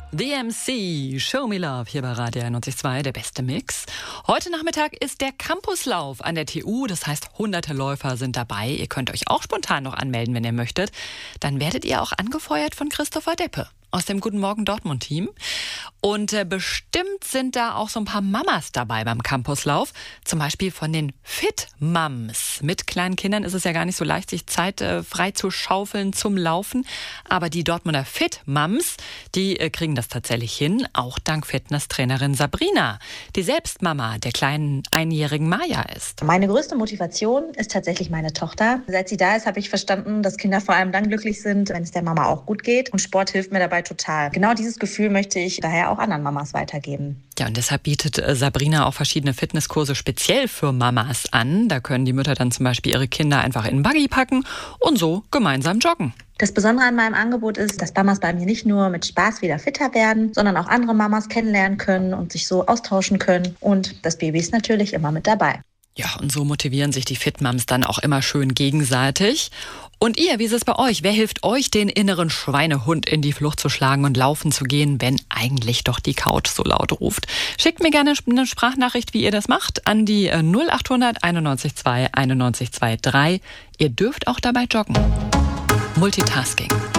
The MC, Show Me Love, hier bei Radio 91.2, der beste Mix. Heute Nachmittag ist der Campuslauf an der TU, das heißt hunderte Läufer sind dabei. Ihr könnt euch auch spontan noch anmelden, wenn ihr möchtet. Dann werdet ihr auch angefeuert von Christopher Deppe aus dem Guten Morgen Dortmund-Team. Und bestimmt sind da auch so ein paar Mamas dabei beim Campuslauf. Zum Beispiel von den Fit-Mums. Mit kleinen Kindern ist es ja gar nicht so leicht, sich Zeit frei zu schaufeln zum Laufen. Aber die Dortmunder Fit-Mums, die kriegen das tatsächlich hin. Auch dank Fitnesstrainerin Sabrina, die selbst Mama der kleinen einjährigen Maja ist. Meine größte Motivation ist tatsächlich meine Tochter. Seit sie da ist, habe ich verstanden, dass Kinder vor allem dann glücklich sind, wenn es der Mama auch gut geht. Und Sport hilft mir dabei total. Genau dieses Gefühl möchte ich daher auch anderen Mamas weitergeben. Ja, und deshalb bietet Sabrina auch verschiedene Fitnesskurse speziell für Mamas an. Da können die Mütter dann zum Beispiel ihre Kinder einfach in den Buggy packen und so gemeinsam joggen. Das Besondere an meinem Angebot ist, dass Mamas bei mir nicht nur mit Spaß wieder fitter werden, sondern auch andere Mamas kennenlernen können und sich so austauschen können. Und das Baby ist natürlich immer mit dabei. Ja, und so motivieren sich die Fit-Mums dann auch immer schön gegenseitig. Und ihr, wie ist es bei euch? Wer hilft euch, den inneren Schweinehund in die Flucht zu schlagen und laufen zu gehen, wenn eigentlich doch die Couch so laut ruft? Schickt mir gerne eine Sprachnachricht, wie ihr das macht, an die 0800 91 2 91 2 3. Ihr dürft auch dabei joggen. Multitasking.